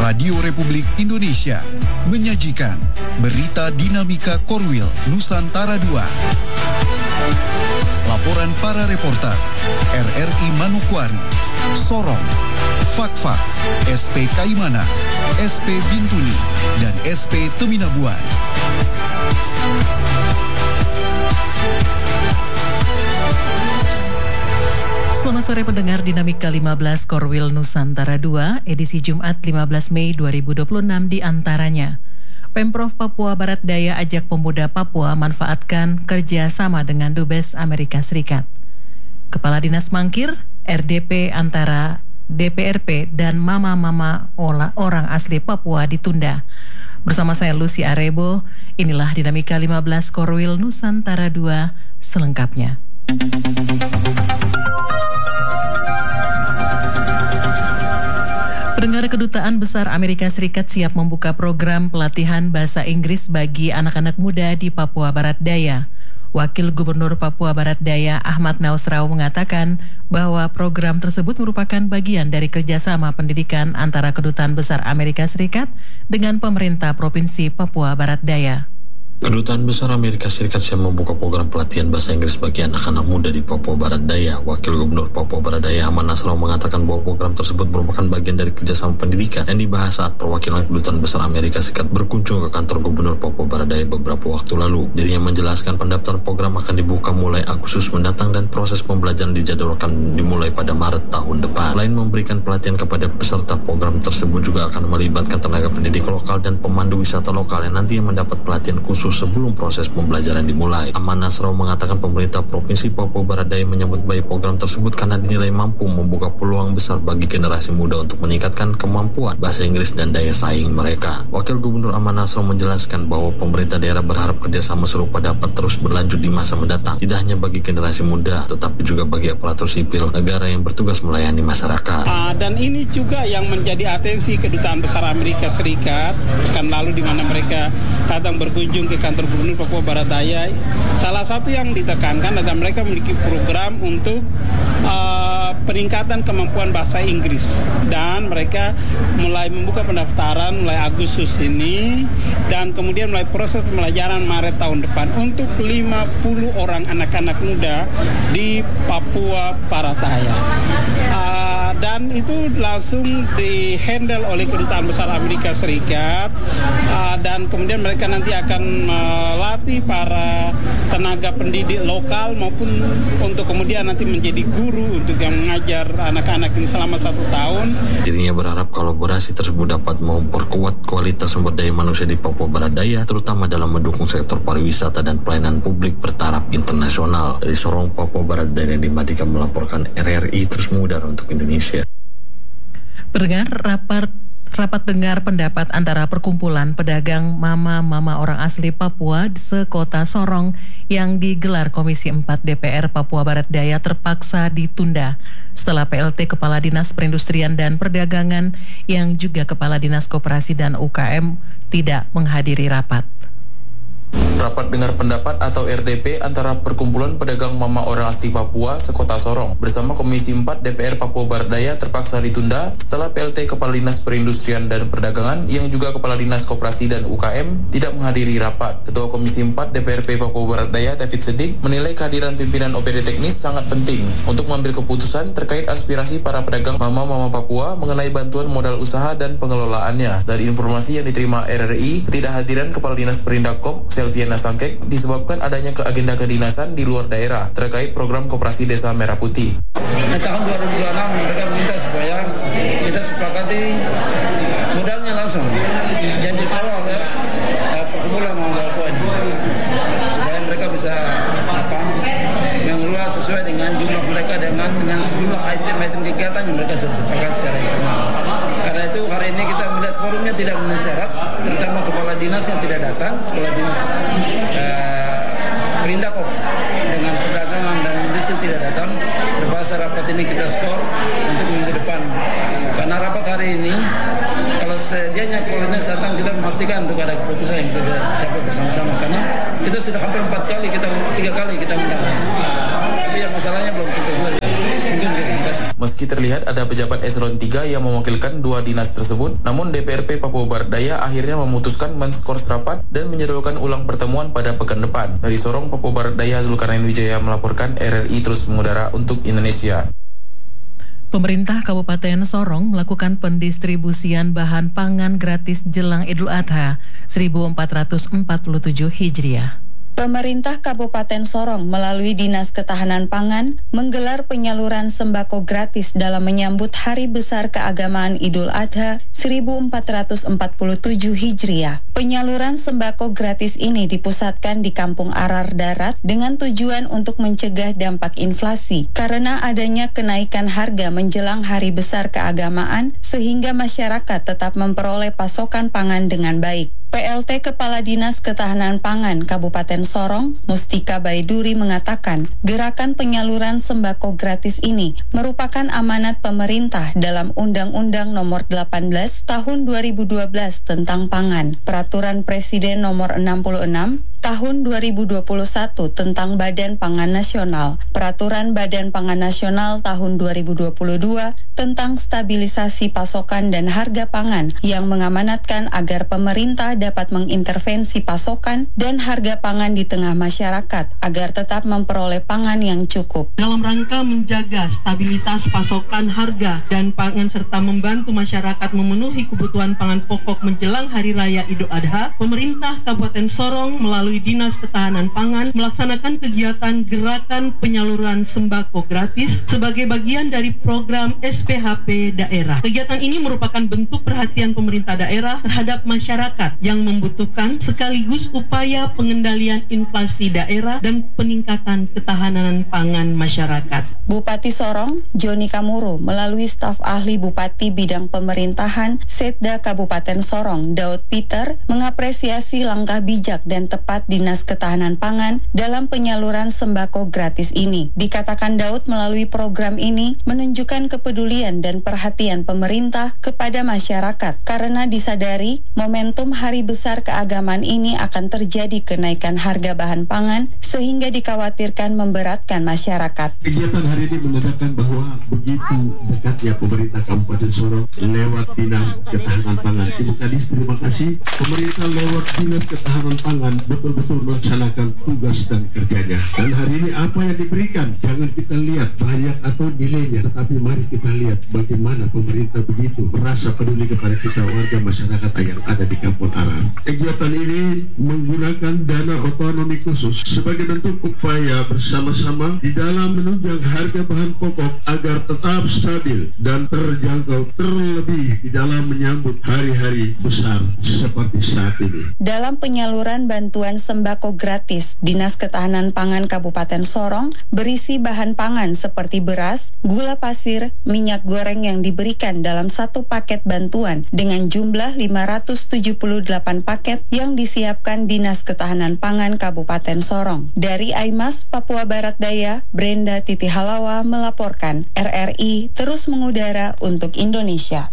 Radio Republik Indonesia menyajikan Berita Dinamika Korwil Nusantara II. Laporan para reporter RRI Manokwari, Sorong, Fakfak, SP Kaimana, SP Bintuni, dan SP Teminabuan. Selamat sore pendengar Dinamika 15 Korwil Nusantara II, edisi Jumat 15 Mei 2026 di antaranya. Pemprov Papua Barat Daya ajak pemuda Papua manfaatkan kerjasama dengan Dubes Amerika Serikat. Kepala Dinas Mangkir, RDP antara DPRP dan mama-mama orang asli Papua ditunda. Bersama saya Lucy Arebo, inilah Dinamika 15 Korwil Nusantara II selengkapnya. Pendengar, Kedutaan Besar Amerika Serikat siap membuka program pelatihan bahasa Inggris bagi anak-anak muda di Papua Barat Daya. Wakil Gubernur Papua Barat Daya Ahmad Nausrau mengatakan bahwa program tersebut merupakan bagian dari kerjasama pendidikan antara Kedutaan Besar Amerika Serikat dengan pemerintah Provinsi Papua Barat Daya. Kedutaan Besar Amerika Serikat siap membuka program pelatihan bahasa Inggris bagi anak-anak muda di Papua Barat Daya. Wakil Gubernur Papua Barat Daya Ahmad Nasrallah mengatakan bahwa program tersebut merupakan bagian dari kerjasama pendidikan yang dibahas saat perwakilan Kedutaan Besar Amerika Serikat berkunjung ke kantor Gubernur Papua Barat Daya beberapa waktu lalu. Dirinya menjelaskan pendaftaran program akan dibuka mulai Agustus mendatang dan proses pembelajaran dijadwalkan dimulai pada Maret tahun depan. Selain memberikan pelatihan kepada peserta, program tersebut juga akan melibatkan tenaga pendidik lokal dan pemandu wisata lokal yang nantinya mendapat pelatihan khusus sebelum proses pembelajaran dimulai. Ahmad Nasrallah mengatakan pemerintah Provinsi Papua Barat Daya menyambut baik program tersebut karena dinilai mampu membuka peluang besar bagi generasi muda untuk meningkatkan kemampuan bahasa Inggris dan daya saing mereka. Wakil Gubernur Ahmad Nasrallah menjelaskan bahwa pemerintah daerah berharap kerjasama serupa dapat terus berlanjut di masa mendatang, tidak hanya bagi generasi muda, tetapi juga bagi aparatur sipil negara yang bertugas melayani masyarakat. Dan ini juga yang menjadi atensi Kedutaan Besar Amerika Serikat kan lalu di mana mereka datang berkunjung ke kantor Gubernur Papua Barat Daya. Salah satu yang ditekankan adalah mereka memiliki program untuk peningkatan kemampuan bahasa Inggris, dan mereka mulai membuka pendaftaran mulai Agustus ini dan kemudian mulai proses pembelajaran Maret tahun depan untuk 50 orang anak-anak muda di Papua Barat Daya. Dan itu langsung di-handle oleh Kedutaan Besar Amerika Serikat, dan kemudian mereka nanti akan melatih para tenaga pendidik lokal maupun untuk kemudian nanti menjadi guru untuk yang mengajar anak-anak ini selama 1 tahun. Dirinya berharap kolaborasi tersebut dapat memperkuat kualitas sumber daya manusia di Papua Barat Daya, terutama dalam mendukung sektor pariwisata dan pelayanan publik bertaraf internasional. Dari Sorong, Papua Barat Daya, Dimadikan melaporkan RRI terus mengudara untuk Indonesia. Pendengar, rapat dengar pendapat antara perkumpulan pedagang mama-mama orang asli Papua sekota Sorong yang digelar Komisi 4 DPR Papua Barat Daya terpaksa ditunda setelah PLT Kepala Dinas Perindustrian dan Perdagangan yang juga Kepala Dinas Koperasi dan UKM tidak menghadiri rapat. Rapat dengar pendapat atau RDP antara Perkumpulan Pedagang Mama Orang Asli Papua sekota Sorong bersama Komisi 4 DPR Papua Barat Daya terpaksa ditunda setelah PLT Kepala Dinas Perindustrian dan Perdagangan yang juga Kepala Dinas Koperasi dan UKM tidak menghadiri rapat. Ketua Komisi 4 DPRP Papua Barat Daya David Sedik menilai kehadiran pimpinan OPD teknis sangat penting untuk mengambil keputusan terkait aspirasi para pedagang mama-mama Papua mengenai bantuan modal usaha dan pengelolaannya. Dari informasi yang diterima RRI, ketidakhadiran Kepala Dinas Perindakop Selviana Sangkek disebabkan adanya agenda kedinasan di luar daerah terkait program Koperasi Desa Merah Putih. Tahun 2026 mereka minta supaya kita sepakati modalnya langsung janji awal ya perkumpulan mau Papua ini supaya mereka bisa mengelola sesuai dengan jumlah mereka dengan sejumlah item kegiatan yang mereka sudah sepakati secara internal. Karena itu hari ini kita melihat forumnya tidak memenuhi syarat, terutama kepala dinas yang tidak datang, kepala dinas Perindakop dengan perdagangan dan industri tidak datang. Berbahasa rapat ini kita skor untuk minggu depan. Karena rapat hari ini, kalau sedianya kepala dinas datang, kita memastikan untuk ada keputusan yang kita capai bersama-sama. Karena kita sudah hampir 3 kali kita undang. Tapi tapi ya masalahnya belum kita selesai. Mungkin terima kasih. Meski terlihat ada pejabat eselon 3 yang mewakilkan dua dinas tersebut, namun DPRP Papua Barat Daya akhirnya memutuskan menskors rapat dan menjadwalkan ulang pertemuan pada pekan depan. Dari Sorong, Papua Barat Daya, Zulkarnain Wijaya melaporkan. RRI terus mengudara untuk Indonesia. Pemerintah Kabupaten Sorong melakukan pendistribusian bahan pangan gratis jelang Idul Adha 1447 Hijriah. Pemerintah Kabupaten Sorong melalui Dinas Ketahanan Pangan menggelar penyaluran sembako gratis dalam menyambut Hari Besar Keagamaan Idul Adha 1447 Hijriah. Penyaluran sembako gratis ini dipusatkan di Kampung Arar Darat dengan tujuan untuk mencegah dampak inflasi karena adanya kenaikan harga menjelang Hari Besar Keagamaan sehingga masyarakat tetap memperoleh pasokan pangan dengan baik. PLT Kepala Dinas Ketahanan Pangan Kabupaten Sorong, Mustika Baiduri mengatakan, gerakan penyaluran sembako gratis ini merupakan amanat pemerintah dalam Undang-Undang Nomor 18 Tahun 2012 tentang Pangan, Peraturan Presiden Nomor 66 Tahun 2021 tentang Badan Pangan Nasional, Peraturan Badan Pangan Nasional Tahun 2022 tentang stabilisasi pasokan dan harga pangan yang mengamanatkan agar pemerintah dapat mengintervensi pasokan dan harga pangan di tengah masyarakat agar tetap memperoleh pangan yang cukup. Dalam rangka menjaga stabilitas pasokan harga dan pangan serta membantu masyarakat memenuhi kebutuhan pangan pokok menjelang Hari Raya Idul Adha, pemerintah Kabupaten Sorong melalui Dinas Ketahanan Pangan melaksanakan kegiatan gerakan penyaluran sembako gratis sebagai bagian dari program SPHP daerah. Kegiatan ini merupakan bentuk perhatian pemerintah daerah terhadap masyarakat yang membutuhkan sekaligus upaya pengendalian inflasi daerah dan peningkatan ketahanan pangan masyarakat. Bupati Sorong, Joni Kamuru, melalui staf ahli Bupati Bidang Pemerintahan Setda Kabupaten Sorong, Daud Peter, mengapresiasi langkah bijak dan tepat Dinas Ketahanan Pangan dalam penyaluran sembako gratis ini. Dikatakan Daud melalui program ini menunjukkan kepedulian dan perhatian pemerintah kepada masyarakat karena disadari momentum Hari Besar Keagamaan ini akan terjadi kenaikan harga bahan pangan sehingga dikhawatirkan memberatkan masyarakat. Kegiatan hari ini menandakan bahwa begitu dekatnya pemerintah Kabupaten Sorong lewat Dinas Ketahanan Pangan. Ibu Kadis, terima kasih. Pemerintah lewat Dinas Ketahanan Pangan betul-betul melaksanakan tugas dan kerjanya. Dan hari ini apa yang diberikan, jangan kita lihat banyak atau nilainya, tetapi mari kita lihat bagaimana pemerintah begitu merasa peduli kepada kita warga masyarakat yang ada di Kampung Arar. Kegiatan ini menggunakan dana otonomi khusus sebagai bentuk upaya bersama-sama di dalam menunjang harga bahan pokok agar tetap stabil dan terjangkau, terlebih di dalam menyambut hari-hari besar seperti saat ini. Dalam penyaluran bantuan sembako gratis, Dinas Ketahanan Pangan Kabupaten Sorong berisi bahan pangan seperti beras, gula pasir, minyak goreng yang diberikan dalam satu paket bantuan dengan jumlah 578 paket yang disiapkan Dinas Ketahanan Pangan Kabupaten Sorong. Dari Aimas, Papua Barat Daya, Brenda Titi Halawa melaporkan. RRI terus mengudara untuk Indonesia.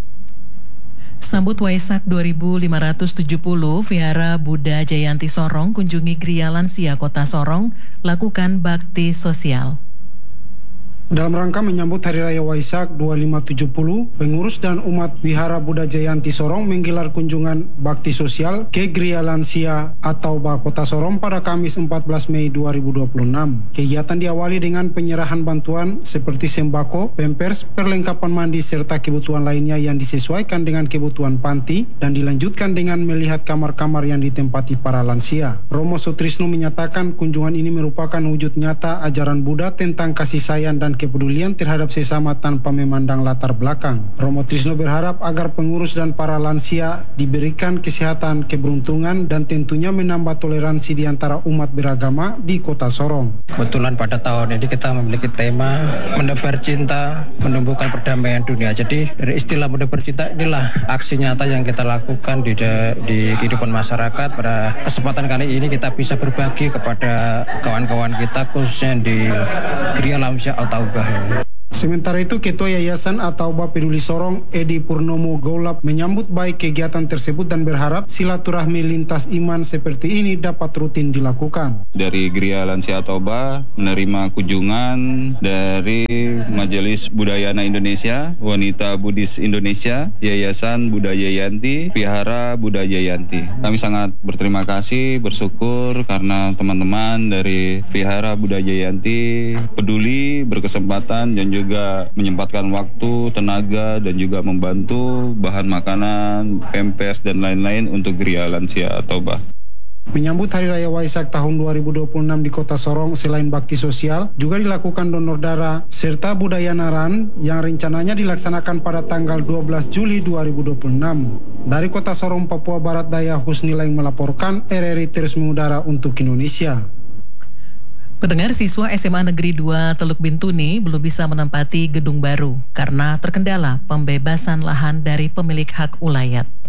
Sambut Waisak 2570, Vihara Buddha Jayanti Sorong kunjungi Gria Lansia Kota Sorong, lakukan bakti sosial. Dalam rangka menyambut Hari Raya Waisak 2570, pengurus dan umat Wihara Buddha Jayanti Sorong menggelar kunjungan bakti sosial ke Gria Lansia atau Kota Sorong pada Kamis 14 Mei 2026. Kegiatan diawali dengan penyerahan bantuan seperti sembako, pampers, perlengkapan mandi serta kebutuhan lainnya yang disesuaikan dengan kebutuhan panti dan dilanjutkan dengan melihat kamar-kamar yang ditempati para lansia. Romo Sutrisno menyatakan kunjungan ini merupakan wujud nyata ajaran Buddha tentang kasih sayang dan kepedulian terhadap sesama tanpa memandang latar belakang. Romo Trisno berharap agar pengurus dan para lansia diberikan kesehatan, keberuntungan, dan tentunya menambah toleransi di antara umat beragama di Kota Sorong. Kebetulan pada tahun ini kita memiliki tema menebar cinta, menumbuhkan perdamaian dunia. Jadi dari istilah menebar cinta inilah aksi nyata yang kita lakukan di kehidupan masyarakat. Pada kesempatan kali ini kita bisa berbagi kepada kawan-kawan kita khususnya di Gria Lansia Al-Taubah. Sementara itu, Ketua Yayasan Atauba Peduli Sorong, Edi Purnomo Gaulap, menyambut baik kegiatan tersebut dan berharap silaturahmi lintas iman seperti ini dapat rutin dilakukan. Dari Geria Lansia Atauba menerima kunjungan dari Majelis Budayana Indonesia, Wanita Buddhis Indonesia, Yayasan Budaya Yanti, Vihara Budaya Yanti. Kami sangat berterima kasih, bersyukur karena teman-teman dari Vihara Budaya Yanti peduli, berkesempatan dan juga menyempatkan waktu, tenaga, dan juga membantu bahan makanan, pempes, dan lain-lain untuk Geria Lansia Atauba. Menyambut Hari Raya Waisak tahun 2026 di Kota Sorong, selain bakti sosial, juga dilakukan donor darah serta budaya naran yang rencananya dilaksanakan pada tanggal 12 Juli 2026. Dari Kota Sorong, Papua Barat Daya, Husni Laing melaporkan, RRI terus mengudara untuk Indonesia. Pendengar, siswa SMA Negeri 2 Teluk Bintuni belum bisa menempati gedung baru karena terkendala pembebasan lahan dari pemilik hak ulayat.